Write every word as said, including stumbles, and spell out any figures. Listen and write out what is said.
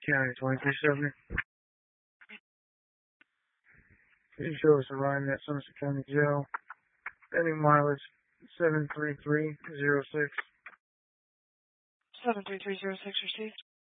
County twenty-three seventy. Please show us arriving at Somerset County Jail. Pending mileage seven three three zero six. seven three three zero six received.